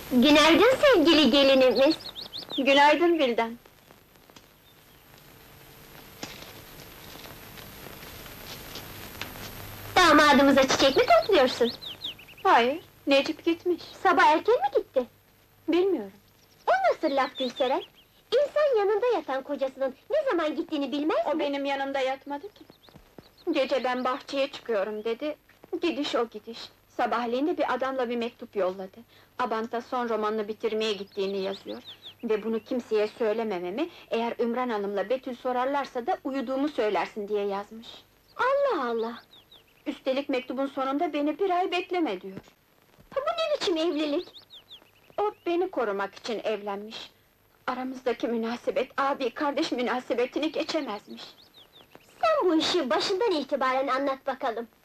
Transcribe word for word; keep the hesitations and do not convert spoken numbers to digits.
Günaydın sevgili gelinimiz. Günaydın Vildan. Damadımıza çiçek mi topluyorsun? Hayır, Necip gitmiş. Sabah erken mi gitti? Bilmiyorum. O nasıl laf Gülseren? İnsan yanında yatan kocasının ne zaman gittiğini bilmez O mi? benim yanımda yatmadı ki. Gece ben bahçeye çıkıyorum dedi. Gidiş o gidiş. Sabahleyin de bir adamla bir mektup yolladı. Abant'a son romanını bitirmeye gittiğini yazıyor. Ve bunu kimseye söylemememi, eğer Ümran Hanım'la Betül sorarlarsa da uyuduğumu söylersin diye yazmış. Allah Allah! Üstelik mektubun sonunda beni bir ay bekleme diyor. Ha, bu ne biçim evlilik? O beni korumak için evlenmiş. Aramızdaki münasebet, abi kardeş münasebetini geçemezmiş. Sen bu işi başından itibaren anlat bakalım.